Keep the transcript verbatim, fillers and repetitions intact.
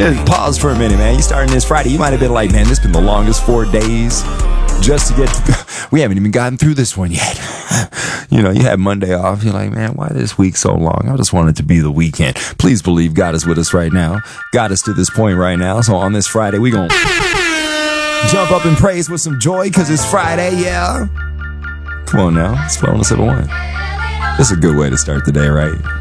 Yeah, pause for a minute, man. You starting this Friday. You might have been like, man, this has been the longest four days just to get to, we haven't even gotten through this one yet. You know, you had Monday off. You're like, man, why this week so long? I just want it to be the weekend. Please believe God is with us right now. Got us to this point right now. So on this Friday, we gonna jump up and praise with some joy because it's Friday, yeah. Come on now. It's twelve oh seven one. This is a good way to start the day, right?